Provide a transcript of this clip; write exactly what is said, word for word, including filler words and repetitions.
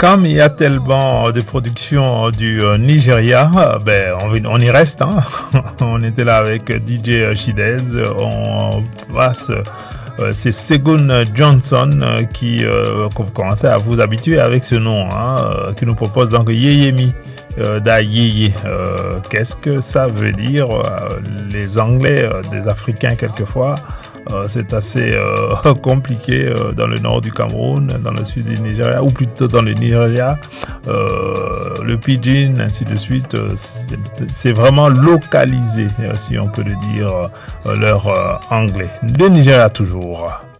comme il y a tellement de productions du euh, Nigeria, euh, ben, on, on y reste. Hein. On était là avec D J Shidez. On passe. Euh, c'est Segun Johnson euh, qui euh, vous commencez à vous habituer avec ce nom, hein, euh, qui nous propose donc Yeyemi euh, da Yeye. Euh, qu'est-ce que ça veut dire? euh, Les Anglais, euh, des Africains quelquefois, euh, c'est assez euh, compliqué euh, dans le nord du Cameroun, dans le sud du Nigeria, ou plutôt dans le Nigeria. Euh, le pidgin, ainsi de suite, euh, c'est, c'est vraiment localisé, euh, si on peut le dire, euh, leur euh, anglais. Le Nigeria toujours.